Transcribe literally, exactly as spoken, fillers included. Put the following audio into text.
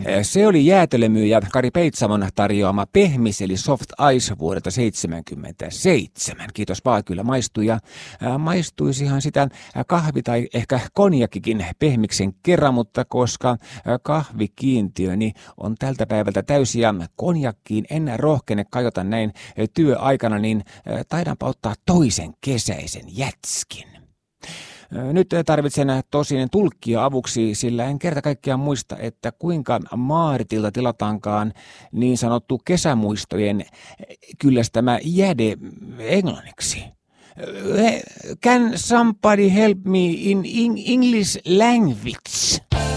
Se oli jäätelömyyjä Kari Peitsamon tarjoama pehmis eli soft ice vuodelta seitsemänkymmentäseitsemän. Kiitos vaan, kyllä maistui ja maistuisihan sitä kahvi tai ehkä konjakkikin pehmiksen kerran, mutta koska kahvikiintiöni on tältä päivältä täysi ja konjakkiin en rohkene kajota näin työaikana, niin taidanpa ottaa toisen kesäisen jätskin. Nyt tarvitsen tosin tulkkia avuksi, sillä en kerta kaikkiaan muista, että kuinka Maaritilta tilataankaan niin sanottu kesämuistojen kyllästämä jäde englanniksi. Can somebody help me in English language?